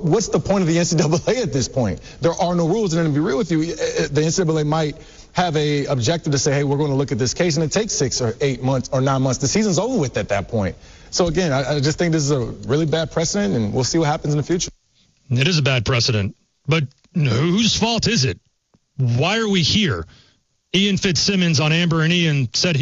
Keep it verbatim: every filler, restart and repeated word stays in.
what's the point of the N C double A at this point? There are no rules, and then to be real with you, the N C double A might have a objective to say, hey, we're going to look at this case, and it takes six or eight months or nine months. The season's over with at that point. So again, I, I just think this is a really bad precedent, and we'll see what happens in the future. It is a bad precedent, but whose fault is it? Why are we here? Ian Fitzsimmons on Amber and Ian said he